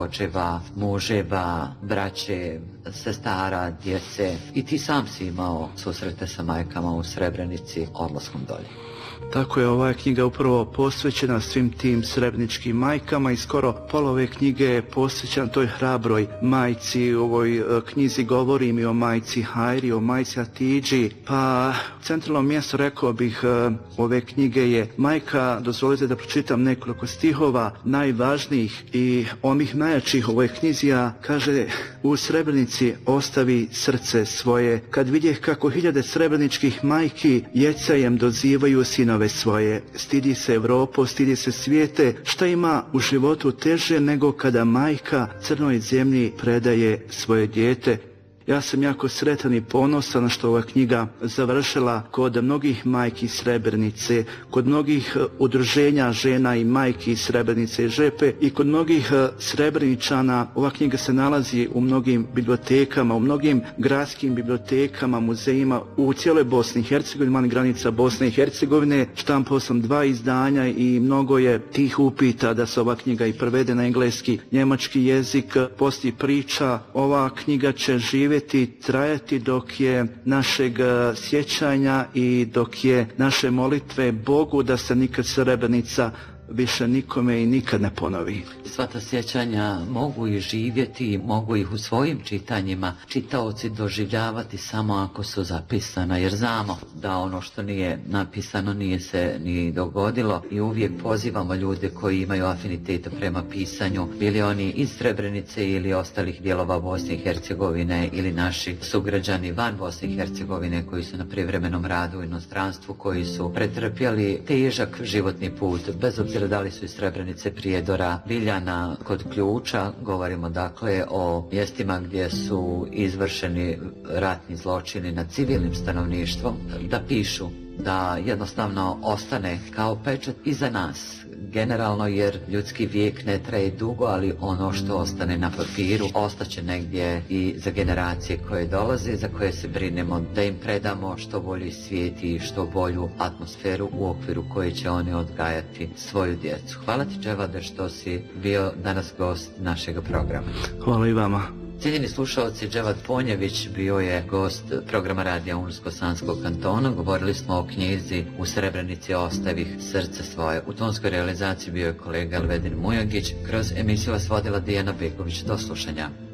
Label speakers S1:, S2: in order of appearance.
S1: očeva, muževa, braće, sestara, djece. I ti sam si imao susrete sa majkama u Srebrenici odlaskom dolje.
S2: Tako je, ova knjiga upravo posvećena svim tim srebreničkim majkama i skoro pola ove knjige je posvećena toj hrabroj majci. U ovoj knjizi govorim i o majci Hajri, o majci Hatidži. Pa centralno mjesto, rekao bih, ove knjige je majka. Dozvolite da pročitam nekoliko stihova najvažnijih i onih najjačih u ovoj knjizi. Kaže: u Srebrenici ostavi srce svoje, kad vidjeh kako hiljade srebreničkih majki jecajem dozivaju sinove svoje. Stidi se Evropo, stidi se svijete, šta ima u životu teže nego kada majka crnoj zemlji predaje svoje dijete. Ja sam jako sretan i ponosan što ova knjiga završila kod mnogih majki Srebrenice, kod mnogih udruženja žena i majki Srebrenice i Žepe i kod mnogih Srebreničana. Ova knjiga se nalazi u mnogim bibliotekama, u mnogim gradskim bibliotekama, muzejima u cijeloj Bosni i Hercegovini, mani granica Bosne i Hercegovine. Štampao sam 2 izdanja i mnogo je tih upita da se ova knjiga i prevede na engleski, njemački jezik. Postoji priča, ova knjiga će živjeti, trajati dok je našeg sjećanja i dok je naše molitve Bogu da se nikad Srebrenica više nikome i nikad ne ponovi.
S1: Sva ta sjećanja mogu i živjeti, mogu ih u svojim čitanjima čitaoci doživljavati samo ako su zapisana, jer znamo da ono što nije napisano nije se ni dogodilo i uvijek pozivamo ljude koji imaju afiniteta prema pisanju, bili oni iz Srebrenice ili ostalih dijelova Bosne i Hercegovine ili naši sugrađani van Bosne i Hercegovine koji su na privremenom radu u inostranstvu, koji su pretrpjeli težak životni put, bez obzira da li su iz Srebrenice, Prijedora, Biljana, kod Ključa. Govorimo dakle o mjestima gdje su izvršeni ratni zločini nad civilnim stanovništvom, da pišu, da jednostavno ostane kao pečat iza nas. Generalno, jer ljudski vijek ne traje dugo, ali ono što ostane na papiru ostaće negdje i za generacije koje dolaze, za koje se brinemo da im predamo što bolji svijet i što bolju atmosferu u okviru koje će oni odgajati svoju djecu. Hvala ti, Dževade, što si bio danas gost našeg programa.
S2: Hvala i vama.
S1: Cijenjeni slušalci, Dževad Ponjević bio je gost programa radija Unsko-Sanskog kantona. Govorili smo o knjizi U Srebrenici ostavih srce svoje. U tonskoj realizaciji bio je kolega Elvedin Mujagić. Kroz emisiju vas vodila Dijana Begović. Do slušanja.